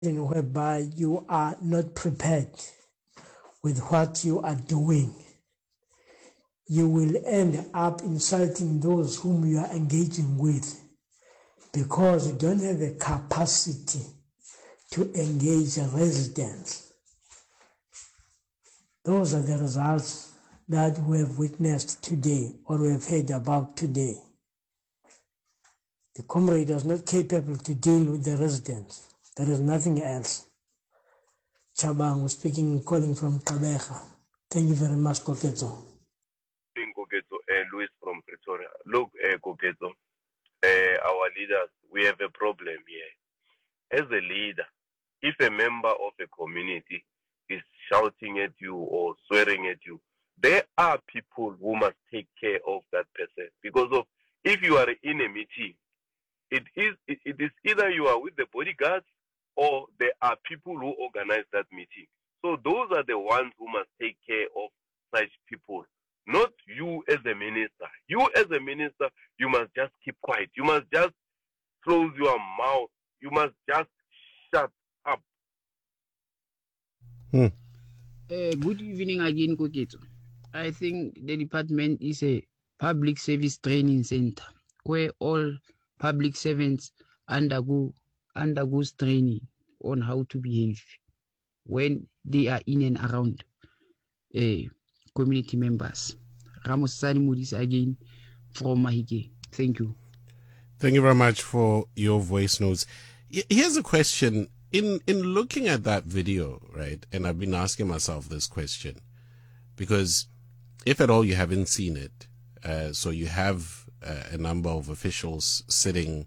whereby you are not prepared with what you are doing, you will end up insulting those whom you are engaging with because you don't have the capacity to engage residents. Those are the results that we have witnessed today or we have heard about today. The comrade is not capable to deal with the residents. There is nothing else. Chabang speaking, calling from Kabeja. Thank you very much, Koketo. Koketo, Louis from Pretoria. Look, Koketo, our leaders, we have a problem here. As a leader, if a member of a community is shouting at you or swearing at you, there are people who must take care of that person. Because of if you are in a meeting, it is either you are with the bodyguards or there are people who organize that meeting. So those are the ones who must take care of such people, not you as a minister. You as a minister, you must just keep quiet. You must just close your mouth. You must just shut up. Good evening again, Koketo. I think the department is a public service training center where all public servants undergoes training on how to behave when they are in and around community members. Ramos Sani Mudis again from Mahike. Thank you. Thank you very much for your voice notes. Here's a question. In looking at that video, right, and I've been asking myself this question, because if at all you haven't seen it, so you have a number of officials sitting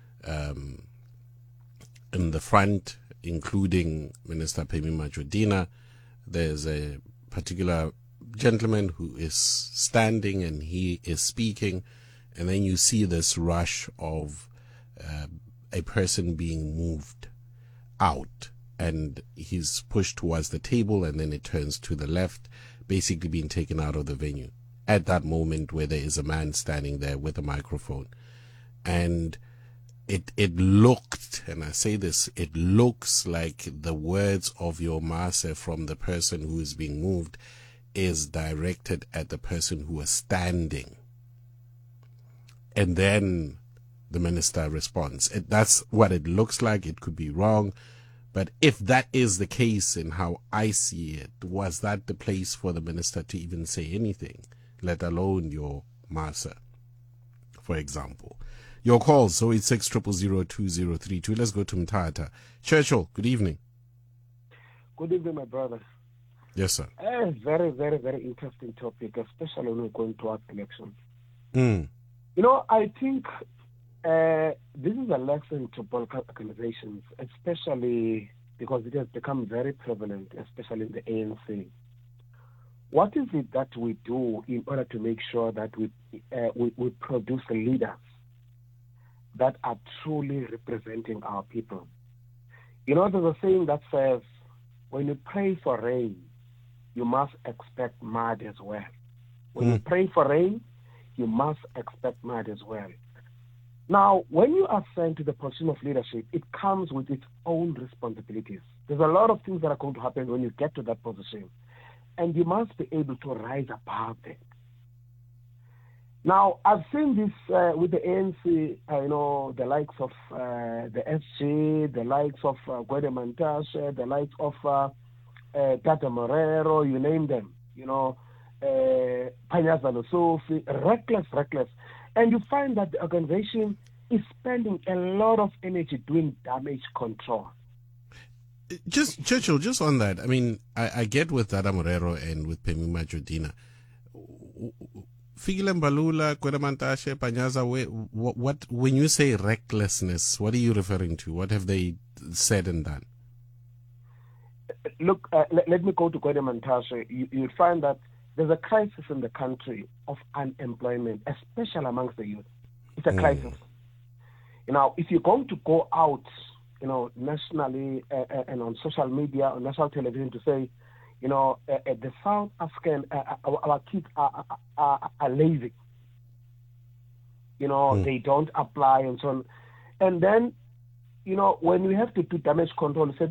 in the front, including Minister Phemi Majodina. There's a particular gentleman who is standing and he is speaking, and then you see this rush of a person being moved out, and he's pushed towards the table, and then it turns to the left, basically being taken out of the venue at that moment where there is a man standing there with a microphone. And it looked, and I say this, it looks like the words of your master from the person who is being moved is directed at the person who is standing. And then the minister responds. That's what it looks like. It could be wrong. But if that is the case in how I see it, was that the place for the minister to even say anything, let alone your master, for example? Your calls, 086 2032. Let's go to Mtata. Churchill, good evening. Good evening, my brother. Yes, sir. A very, very, very interesting topic, especially when we're going towards elections. Mm. You know, I think this is a lesson to political organizations, especially because it has become very prevalent, especially in the ANC. What is it that we do in order to make sure that we produce leaders that are truly representing our people? You know, there's a saying that says, when you pray for rain, you must expect mud as well. When you pray for rain, you must expect mud as well. Now, when you are sent to the position of leadership, it comes with its own responsibilities. There's a lot of things that are going to happen when you get to that position, and you must be able to rise above them. Now, I've seen this with the ANC, you know, the likes of the SG, the likes of Gwede Mantashe, the likes of Tata Morero, you name them, you know, Panyaza Lusufi, reckless. And you find that the organization is spending a lot of energy doing damage control. Just, Churchill, just on that, I mean, I get with Tata Morero and with Phemi Majodina. Fikile Mbalula, Gwede Mantashe, Panyaza, what, when you say recklessness, what are you referring to? What have they said and done? Look, let me go to Gwede Mantashe. You'll find that there's a crisis in the country of unemployment, especially amongst the youth. It's a crisis. You know, if you're going to go out, you know, nationally and on social media, on national television to say, you know, the South African, our kids are lazy. You know, they don't apply and so on. And then when we have to do damage control,